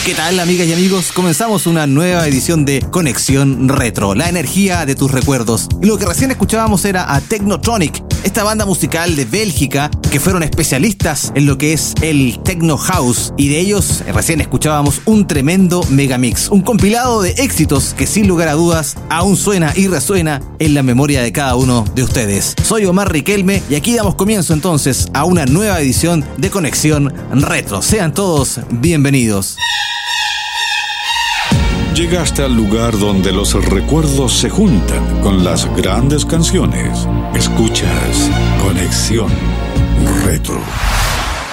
¿Qué tal, amigas y amigos? Comenzamos una nueva edición de Conexión Retro, la energía de tus recuerdos. Y lo que recién escuchábamos era a Technotronic, esta banda musical de Bélgica que fueron especialistas en lo que es el Techno House. Y de ellos recién escuchábamos un tremendo megamix, un compilado de éxitos que sin lugar a dudas aún suena y resuena en la memoria de cada uno de ustedes. Soy Omar Riquelme y aquí damos comienzo entonces a una nueva edición de Conexión Retro. Sean todos bienvenidos. Llegaste al lugar donde los recuerdos se juntan con las grandes canciones. Escuchas Conexión Retro.